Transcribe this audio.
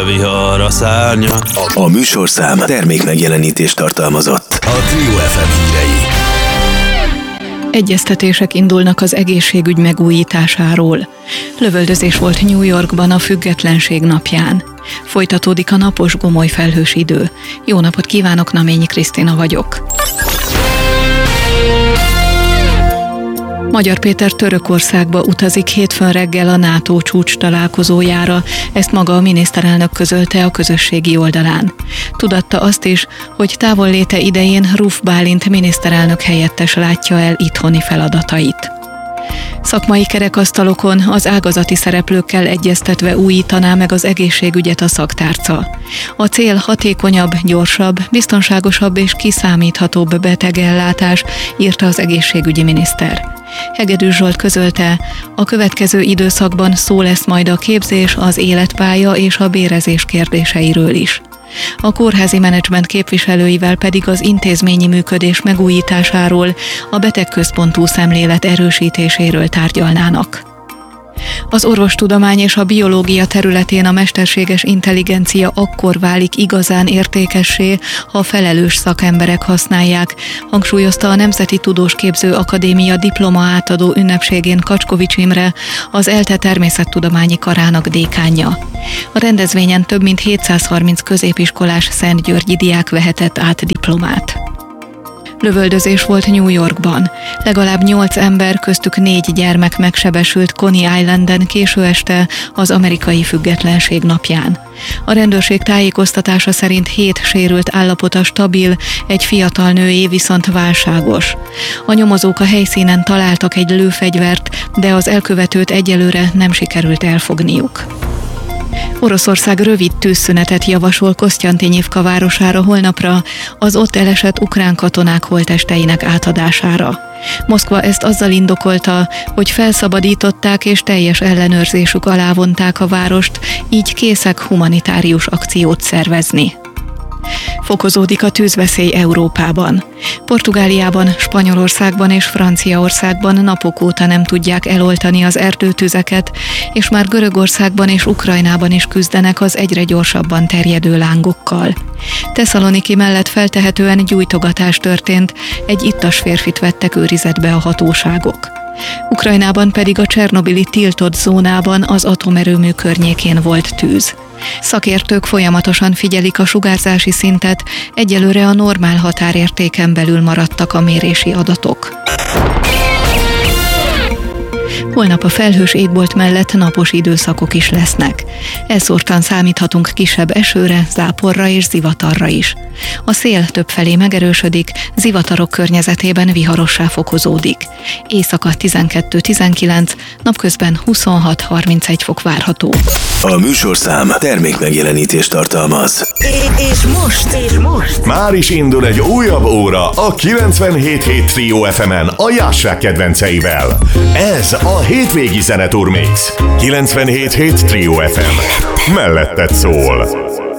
Vihar a szárnyak. A műsorszám termékmegjelenítést tartalmazott. A Trio FM hírei. Egyeztetések indulnak az egészségügy megújításáról. Lövöldözés volt New Yorkban a Függetlenség napján. Folytatódik a napos, gomoly felhős idő. Jó napot kívánok, Naményi Krisztina vagyok. Magyar Péter Törökországba utazik hétfőn reggel a NATO csúcs találkozójára, ezt maga a miniszterelnök közölte a közösségi oldalán. Tudatta azt is, hogy távolléte idején Ruf Bálint miniszterelnök helyettes látja el itthoni feladatait. Szakmai kerekasztalokon az ágazati szereplőkkel egyeztetve újítaná meg az egészségügyet a szaktárca. A cél hatékonyabb, gyorsabb, biztonságosabb és kiszámíthatóbb betegellátás, írta az egészségügyi miniszter. Hegedűs Zsolt közölte, a következő időszakban szó lesz majd a képzés, az életpálya és a bérezés kérdéseiről is. A kórházi menedzsment képviselőivel pedig az intézményi működés megújításáról, a betegközpontú szemlélet erősítéséről tárgyalnának. Az orvostudomány és a biológia területén a mesterséges intelligencia akkor válik igazán értékessé, ha felelős szakemberek használják, hangsúlyozta a Nemzeti Tudósképző Akadémia diploma átadó ünnepségén Kacskovics Imre, az ELTE természettudományi karának dékánja. A rendezvényen több mint 730 középiskolás szentgyörgyi diák vehetett át diplomát. Lövöldözés volt New Yorkban. Legalább 8 ember, köztük 4 gyermek megsebesült Coney Islanden késő este az amerikai Függetlenség napján. A rendőrség tájékoztatása szerint 7 sérült állapota stabil, egy fiatal nőé viszont válságos. A nyomozók a helyszínen találtak egy lőfegyvert, de az elkövetőt egyelőre nem sikerült elfogniuk. Oroszország rövid tűzszünetet javasol Kosztyantinyivka városára holnapra, az ott elesett ukrán katonák holttesteinek átadására. Moszkva ezt azzal indokolta, hogy felszabadították és teljes ellenőrzésük alá vonták a várost, így készek humanitárius akciót szervezni. Fokozódik a tűzveszély Európában. Portugáliában, Spanyolországban és Franciaországban napok óta nem tudják eloltani az erdőtüzeket, és már Görögországban és Ukrajnában is küzdenek az egyre gyorsabban terjedő lángokkal. Tesszaloniki mellett feltehetően gyújtogatás történt, egy ittas férfit vettek őrizetbe a hatóságok. Ukrajnában pedig a csernobili tiltott zónában az atomerőmű környékén volt tűz. Szakértők folyamatosan figyelik a sugárzási szintet, egyelőre a normál határértéken belül maradtak a mérési adatok. Holnap a felhős égbolt mellett napos időszakok is lesznek. Elszórtan számíthatunk kisebb esőre, záporra és zivatarra is. A szél többfelé megerősödik, zivatarok környezetében viharossá fokozódik. Éjszaka 12-19, napközben 26-31 fok várható. A műsorszám termékmegjelenítést tartalmaz. És most már is indul egy újabb óra a 97.7 Trio FM-en a Jássák kedvenceivel. Ez a hétvégi zeneturmix. 97.7 Trio FM. Melletted szól.